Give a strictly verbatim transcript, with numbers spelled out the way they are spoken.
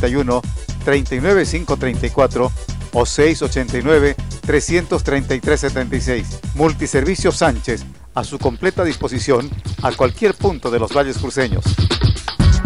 noventa y uno, treinta y nueve, quinientos treinta y cuatro o seis ochenta y nueve, trescientos treinta y tres, setenta y seis. Multiservicios Sánchez, a su completa disposición a cualquier punto de los valles cruceños.